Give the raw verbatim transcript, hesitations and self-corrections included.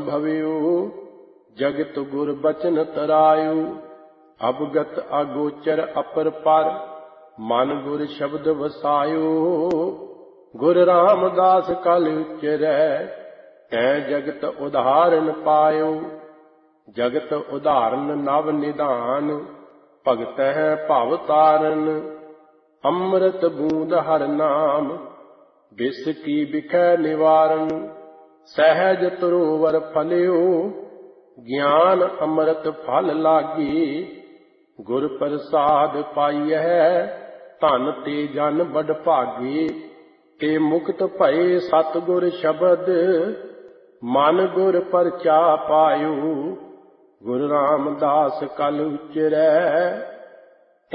भवियो, जगत गुर बचन तरायो। अवगत अगोचर अपर पर, मन गुर शब्द वसायो। गुर रामदास कल उचरै, तै जगत उदाहरण पायो। जगत उदाहरण नव निधान, भगत है भव तारन। अमृत बूंद हर नाम, बिस की बिखै निवारण। सहज तरोवर फलियो, ज्ञान अमृत फल लागी। गुर प्रसाद पाइयै, धन ते जन बड़ भागी। ते मुक्त भये सतगुर शबद, मन गुर परचा पायो। गुरु रामदास कल उचरै,